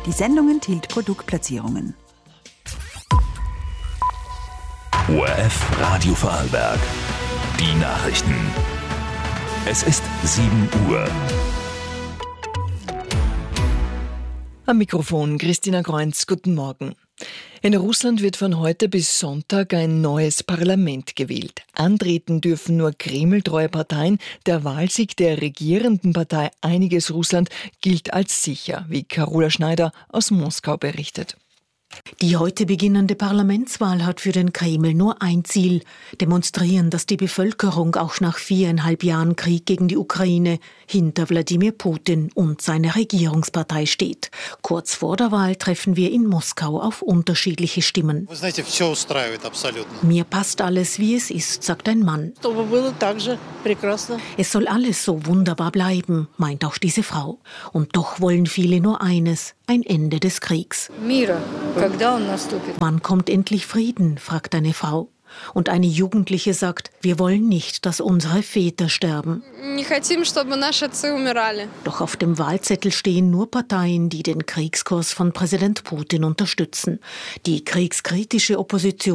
Die Sendung enthielt Produktplatzierungen. ORF Radio Vorarlberg. Die Nachrichten. Es ist 7 Uhr. Am Mikrofon Christina Kreunz, guten Morgen. In Russland wird von heute bis Sonntag ein neues Parlament gewählt. Antreten dürfen nur kremltreue Parteien. Der Wahlsieg der regierenden Partei Einiges Russland gilt als sicher, wie Carola Schneider aus Moskau berichtet. Die heute beginnende Parlamentswahl hat für den Kreml nur ein Ziel: demonstrieren, dass die Bevölkerung auch nach 4,5 Jahren Krieg gegen die Ukraine hinter Wladimir Putin und seiner Regierungspartei steht. Kurz vor der Wahl treffen wir in Moskau auf unterschiedliche Stimmen. Mir passt alles, wie es ist, sagt ein Mann. Es soll alles so wunderbar bleiben, meint auch diese Frau. Und doch wollen viele nur eines: ein Ende des Kriegs. Wann kommt endlich Frieden, fragt eine Frau. Und eine Jugendliche sagt, wir wollen nicht, dass unsere Väter sterben. Doch auf dem Wahlzettel stehen nur Parteien, die den Kriegskurs von Präsident Putin unterstützen. Die kriegskritische Opposition